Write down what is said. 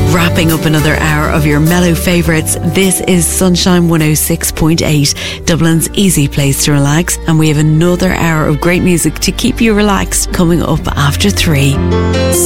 Wrapping up another hour of your mellow favourites, this is Sunshine 106.8, Dublin's easy place to relax, and we have another hour of great music to keep you relaxed coming up after 3.